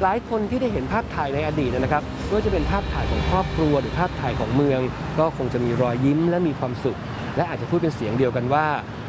หลายคนที่ได้เห็นภาพถ่ายในอดีตนะครับไม่ว่าจะเป็นภาพถ่ายของครอบครัวหรือภาพถ่ายของเมืองก็คงจะมีรอยยิ้มและมีความสุขและอาจจะพูดเป็นเสียงเดียวกันว่า